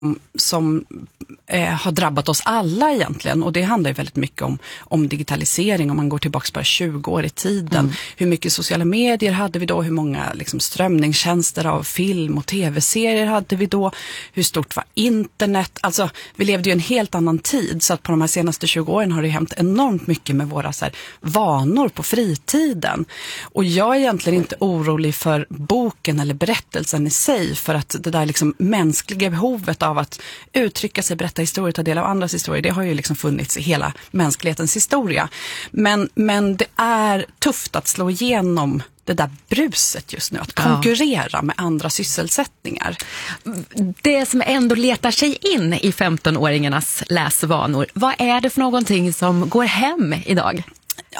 som har drabbat oss alla egentligen, och det handlar ju väldigt mycket om digitalisering. Om man går tillbaka bara 20 år i tiden, hur mycket sociala medier hade vi då, hur många liksom strömningstjänster av film och tv-serier hade vi då, hur stort var internet, alltså vi levde ju en helt annan tid, så att på de här senaste 20 åren har det hänt enormt mycket med våra så här, vanor på fritiden. Och jag är egentligen inte orolig för boken eller berättelsen i sig, för att det där liksom mänskliga behovet av att uttrycka sig, berätta historier, ta del av andras historier, det har ju liksom funnits i hela mänsklighetens historia. Men det är tufft att slå igenom det där bruset just nu, att konkurrera med andra sysselsättningar. Det som ändå letar sig in i 15-åringarnas läsvanor, vad är det för någonting som går hem idag?